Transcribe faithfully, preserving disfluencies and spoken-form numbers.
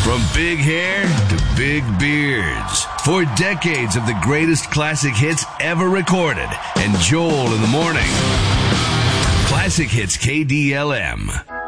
From big hair to big beards. Four decades of the greatest classic hits ever recorded. And Joel in the morning. Classic Hits K D L M.